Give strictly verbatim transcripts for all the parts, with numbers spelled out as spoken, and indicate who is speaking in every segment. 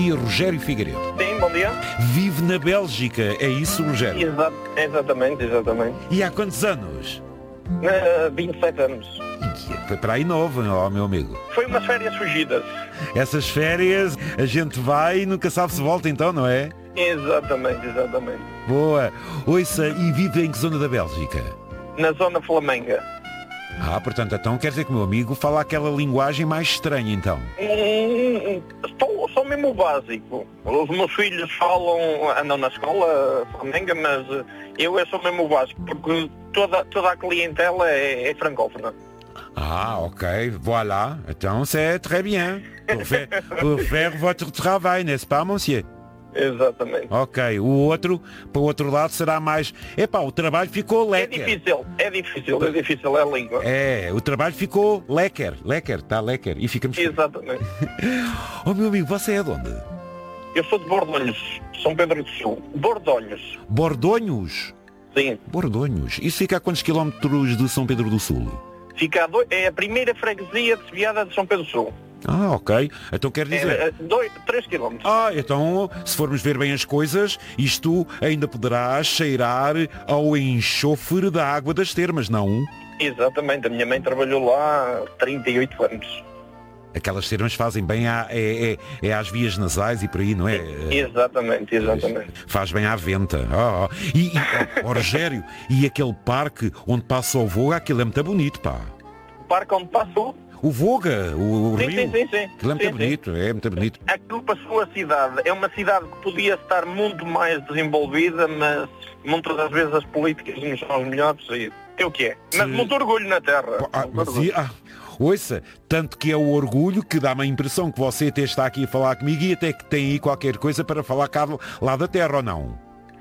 Speaker 1: dia, Rogério Figueiredo.
Speaker 2: Sim, bom dia.
Speaker 1: Vive na Bélgica, é isso, Rogério?
Speaker 2: Exa exatamente, exatamente.
Speaker 1: E há quantos anos?
Speaker 2: Uh, vinte e sete anos.
Speaker 1: Ih, foi para aí novo, ó, meu amigo.
Speaker 2: Foi umas férias fugidas.
Speaker 1: Essas férias, a gente vai e nunca sabe se volta então, não é?
Speaker 2: Exatamente, exatamente.
Speaker 1: Boa. Ouça, e vive em que zona da Bélgica?
Speaker 2: Na zona flamenga.
Speaker 1: Ah, portanto, então quer dizer que o meu amigo fala aquela linguagem mais estranha, então.
Speaker 2: Hum, só, só mesmo o básico. Os meus filhos falam, andam na escola flamenga, mas eu é só mesmo o básico, porque toda, toda a clientela é, é francófona.
Speaker 1: Ah, ok, voilà. Então, c'est très bien. Pour faire, pour faire votre travail, n'est-ce pas, monsieur?
Speaker 2: Exatamente.
Speaker 1: Ok, o outro, para o outro lado será mais... Epá, o trabalho ficou
Speaker 2: É
Speaker 1: lecker.
Speaker 2: difícil, é difícil, é difícil, é a língua.
Speaker 1: É, o trabalho ficou lecker, lecker, está lecker. E ficamos...
Speaker 2: Exatamente.
Speaker 1: Oh, meu amigo, você é de onde?
Speaker 2: Eu sou de Bordonhos, São Pedro do Sul. Bordonhos.
Speaker 1: Bordonhos?
Speaker 2: Sim.
Speaker 1: Bordonhos. Isso fica a quantos quilómetros de São Pedro do Sul?
Speaker 2: Fica a do... É a primeira freguesia de Seviada de São Pedro do Sul.
Speaker 1: Ah, ok. Então quer dizer...
Speaker 2: É, dois, três quilómetros.
Speaker 1: Ah, então, se formos ver bem as coisas, isto ainda poderá cheirar ao enxofre da água das termas, não?
Speaker 2: Exatamente. A minha mãe trabalhou lá há trinta e oito anos.
Speaker 1: Aquelas termas fazem bem à, é, é, é às vias nasais e por aí, não é?
Speaker 2: Exatamente, exatamente.
Speaker 1: Faz bem à venta. Oh, oh. E, e oh, oh, Rogério, e aquele parque onde passa o Voga, aquilo é muito bonito, pá.
Speaker 2: O parque onde passou?
Speaker 1: O Voga, o, o
Speaker 2: sim,
Speaker 1: rio.
Speaker 2: Sim, sim, sim.
Speaker 1: Aquilo é muito
Speaker 2: sim,
Speaker 1: bonito,
Speaker 2: sim.
Speaker 1: é muito bonito.
Speaker 2: Aquilo passou a cidade. É uma cidade que podia estar muito mais desenvolvida, mas muitas das vezes as políticas não são as melhores e é o que é. Mas
Speaker 1: Sim.
Speaker 2: muito orgulho na terra.
Speaker 1: Ah,
Speaker 2: muito
Speaker 1: mas,
Speaker 2: orgulho.
Speaker 1: ah, ouça, tanto que é o orgulho que dá-me a impressão que você até está aqui a falar comigo e até que tem aí qualquer coisa para falar cá lá da terra, ou não?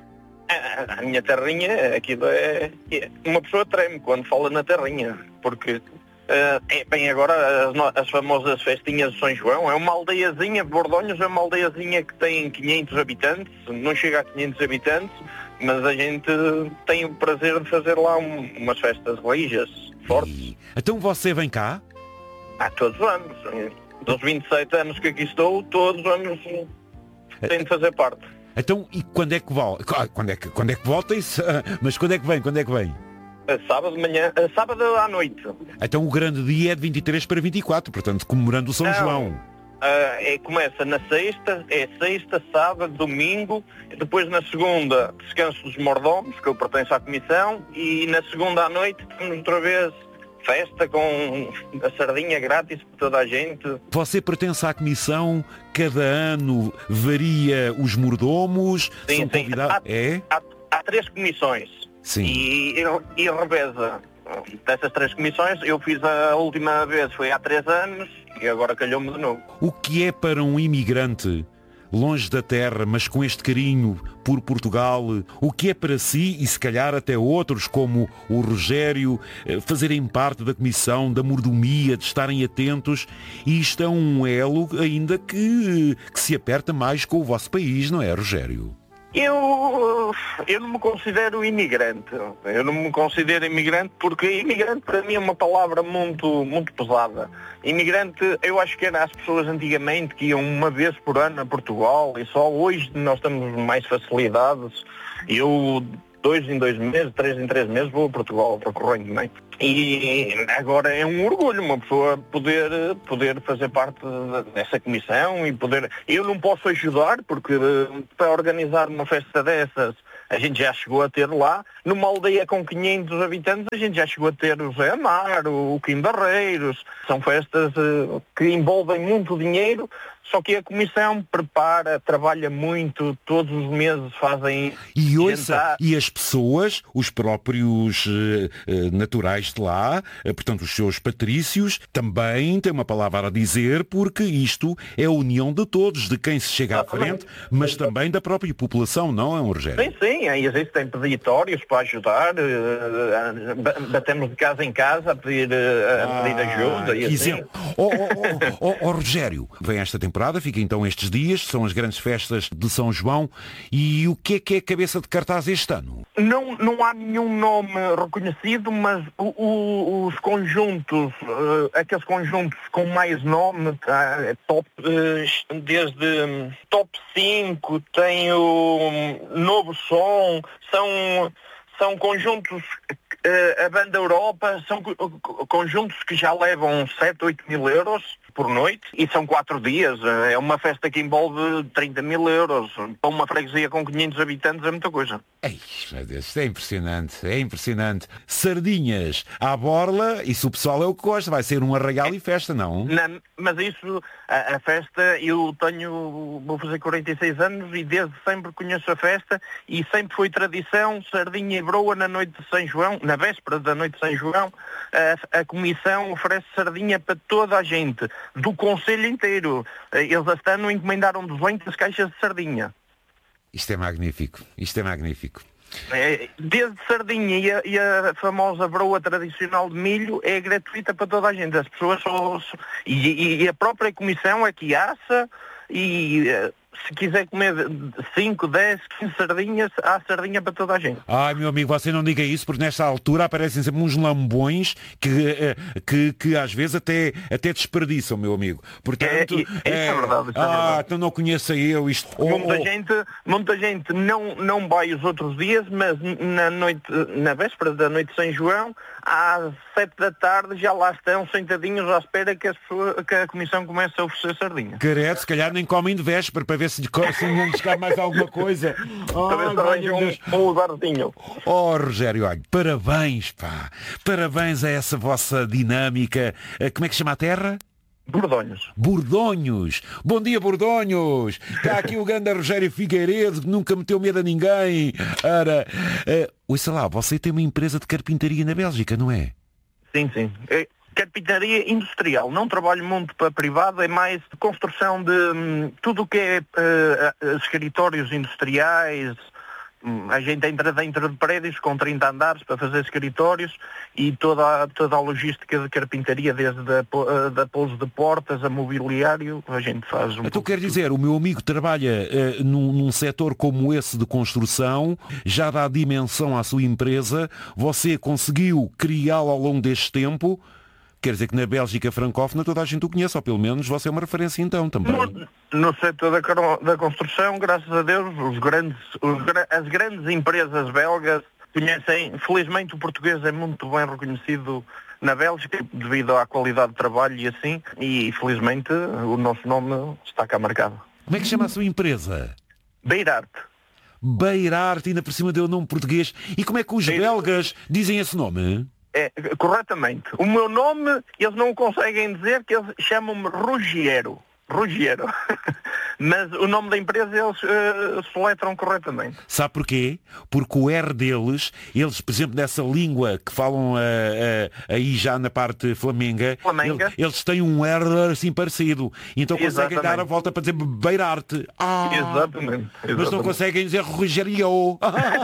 Speaker 2: A, a minha terrinha, aquilo é, é... Uma pessoa treme quando fala na terrinha, porque... Uh, é, bem, agora as, no- as famosas festinhas de São João, é uma aldeiazinha, Bordonhos é uma aldeiazinha que tem quinhentos habitantes, não chega a quinhentos habitantes, mas a gente tem o prazer de fazer lá um, umas festas religiosas fortes.
Speaker 1: E, então você vem cá?
Speaker 2: Há todos os anos. Dos vinte e sete anos que aqui estou, todos os anos tenho de fazer parte.
Speaker 1: Então, e quando é que volta? Quando é que, quando é que volta isso? Mas quando é que vem? Quando é que vem?
Speaker 2: Sábado de manhã, sábado à noite.
Speaker 1: Então o grande dia é de vinte e três para vinte e quatro, portanto, comemorando o São
Speaker 2: Não.
Speaker 1: João.
Speaker 2: Uh, é, começa na sexta, é sexta, sábado, domingo, depois na segunda descanso dos mordomos, que eu pertenço à comissão, e na segunda à noite temos outra vez festa com a sardinha grátis para toda a gente.
Speaker 1: Você pertence à comissão, cada ano varia os mordomos,
Speaker 2: Sim,
Speaker 1: são
Speaker 2: sim.
Speaker 1: convidados...
Speaker 2: Há,
Speaker 1: É?
Speaker 2: há, há três comissões.
Speaker 1: Sim.
Speaker 2: E, e, e reveza. Dessas três comissões, eu fiz a última vez, foi há três anos, e agora calhou-me de novo.
Speaker 1: O que é para um imigrante, longe da terra, mas com este carinho por Portugal, o que é para si, e se calhar até outros, como o Rogério, fazerem parte da comissão, da mordomia, de estarem atentos, e isto é um elo ainda que, que se aperta mais com o vosso país, não é, Rogério?
Speaker 2: Eu, eu não me considero imigrante. Eu não me considero imigrante porque imigrante para mim é uma palavra muito, muito pesada. Imigrante, eu acho que era as pessoas antigamente que iam uma vez por ano a Portugal e só hoje nós temos mais facilidades. Eu dois em dois meses, três em três meses vou a Portugal percorrendo, e agora é um orgulho uma pessoa poder, poder fazer parte dessa comissão e poder... Eu não posso ajudar porque para organizar uma festa dessas a gente já chegou a ter lá, numa aldeia com quinhentos habitantes, a gente já chegou a ter o Zé Amaro, o Kim Barreiros, são festas uh, que envolvem muito dinheiro, só que a Comissão prepara, trabalha muito, todos os meses fazem...
Speaker 1: E ouça,
Speaker 2: jantar.
Speaker 1: e as pessoas, os próprios uh, uh, naturais de lá, uh, portanto os seus patrícios, também têm uma palavra a dizer, porque isto é a união de todos, de quem se chega à frente, mas também da própria população, não é, um Rogério?
Speaker 2: Sim, sim, aí existem peditórios para ajudar, uh, batemos de casa em casa a pedir, uh, a pedir ajuda.
Speaker 1: Ah,
Speaker 2: e
Speaker 1: que
Speaker 2: assim.
Speaker 1: exemplo. Oh, oh, oh, oh, oh, Rogério, vem esta temporada temporada, fica então estes dias, são as grandes festas de São João. E o que é que é a cabeça de cartaz este ano?
Speaker 2: Não, não há nenhum nome reconhecido, mas o, o, os conjuntos, uh, aqueles conjuntos com mais nome, tá, top, uh, desde um, top cinco, tem o um, Novo Som, são, são conjuntos, uh, a Banda Europa, são conjuntos que já levam sete, oito mil euros por noite, e são quatro dias. É uma festa que envolve trinta mil euros. Para uma freguesia com quinhentos habitantes é muita coisa.
Speaker 1: Ei, meu Deus, isto é impressionante, é impressionante. Sardinhas à borla, isso o pessoal é o que gosta, vai ser um arraial é, e festa, não?
Speaker 2: não mas isso, a, a festa, eu tenho, vou fazer quarenta e seis anos e desde sempre conheço a festa e sempre foi tradição, sardinha e broa na noite de São João, na véspera da noite de São João, a, a comissão oferece sardinha para toda a gente, do concelho inteiro. Eles este ano encomendaram duzentas caixas de sardinha.
Speaker 1: Isto é magnífico, isto é magnífico.
Speaker 2: É, desde sardinha e a, e a famosa broa tradicional de milho é gratuita para toda a gente. As pessoas só, só, e, e a própria comissão é que assa e se quiser comer cinco, dez, quinze sardinhas, há sardinha para toda a gente.
Speaker 1: Ai, meu amigo, você não diga isso, porque nesta altura aparecem sempre uns lambões que, que, que às vezes até, até desperdiçam, meu amigo. Portanto,
Speaker 2: é, é, é verdade. Isso
Speaker 1: ah,
Speaker 2: é verdade.
Speaker 1: então não conheça eu isto.
Speaker 2: Muita,
Speaker 1: oh, oh.
Speaker 2: gente, muita gente não, não vai os outros dias, mas na noite, na véspera da noite de São João, às sete da tarde já lá estão sentadinhos à espera que, as pessoas, que a comissão comece a oferecer sardinha.
Speaker 1: Credo, se calhar nem comem de véspera para ver se não lhes cabe mais alguma coisa.
Speaker 2: Talvez arranjem um, um lugarzinho.
Speaker 1: Oh, Rogério, olha, parabéns, pá. Parabéns a essa vossa dinâmica. Como é que se chama a terra?
Speaker 2: Bordonhos.
Speaker 1: Bordonhos. Bom dia, Bordonhos. Está aqui o grande Rogério Figueiredo, que nunca meteu medo a ninguém. Ora, uh, ouça lá, você tem uma empresa de carpintaria na Bélgica, não é?
Speaker 2: Sim, sim. É carpintaria industrial. Não trabalho muito para privado, é mais construção de hum, tudo o que é uh, escritórios industriais. A gente entra dentro de prédios com trinta andares para fazer escritórios e toda a, toda a logística de carpintaria, desde a, da pouso de portas a mobiliário, a gente faz um
Speaker 1: Então quer dizer, o meu amigo trabalha uh, num, num setor como esse de construção, já dá dimensão à sua empresa, você conseguiu criá-lo ao longo deste tempo. Quer dizer que na Bélgica francófona toda a gente o conhece, ou pelo menos você é uma referência então também.
Speaker 2: No, no setor da, da construção, graças a Deus, os grandes, os, as grandes empresas belgas conhecem. Felizmente o português é muito bem reconhecido na Bélgica devido à qualidade de trabalho e assim, e felizmente o nosso nome está cá marcado.
Speaker 1: Como é que chama a sua empresa?
Speaker 2: Beirarte.
Speaker 1: Beirarte, ainda por cima deu o nome português. E como é que os belgas dizem esse nome?
Speaker 2: É, corretamente. O meu nome, eles não conseguem dizer, que eles chamam-me Ruggiero. Ruggiero. Mas o nome da empresa eles uh, soletram corretamente.
Speaker 1: Sabe porquê? Porque o R deles, eles, por exemplo, nessa língua que falam uh, uh, aí já na parte flamenga,
Speaker 2: Flamenga.
Speaker 1: Eles, eles têm um R assim parecido. Então conseguem
Speaker 2: Exatamente.
Speaker 1: dar a volta para dizer Beirarte. Ah,
Speaker 2: Exatamente. Exatamente.
Speaker 1: Mas não conseguem dizer Rogério.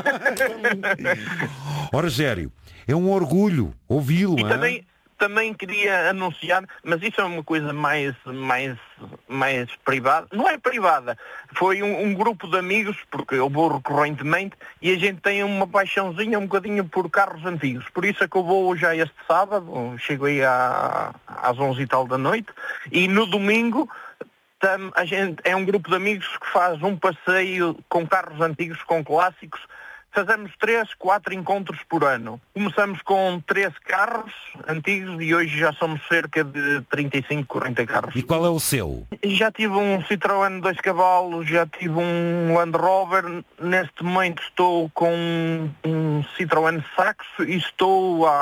Speaker 1: Ó, Rogério, é um orgulho ouvi-lo.
Speaker 2: E também, também queria anunciar, mas isso é uma coisa mais, mais, mais privada. Não é privada, foi um, um grupo de amigos, porque eu vou recorrentemente, e a gente tem uma paixãozinha um bocadinho por carros antigos. Por isso é que eu vou já este sábado, chego aí à, às onze e tal da noite, e no domingo tam, a gente, é um grupo de amigos que faz um passeio com carros antigos, com clássicos. Fazemos três, quatro encontros por ano. Começamos com treze carros antigos e hoje já somos cerca de trinta e cinco, quarenta carros.
Speaker 1: E qual é o seu?
Speaker 2: Já tive um Citroën dois cavalos, já tive um Land Rover. Neste momento estou com um Citroën Saxo e estou a